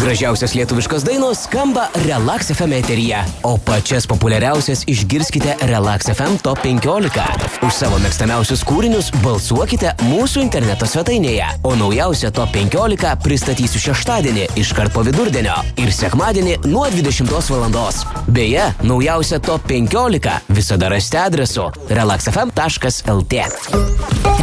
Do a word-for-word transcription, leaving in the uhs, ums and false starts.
Gražiausios lietuviškos dainos skamba Relax F M eteryje, o pačias populiariausias išgirskite Relax F M Top penkiolika. Už savo mėgstamiausius kūrinius balsuokite mūsų interneto svetainėje, o naujausią Top penkiolika pristatysiu šeštadienį iškart po vidurdienio ir sekmadienį nuo dvidešimtos valandos. Beje, naujausią Top penkiolika visada rasite adresu relax f m taškas l t.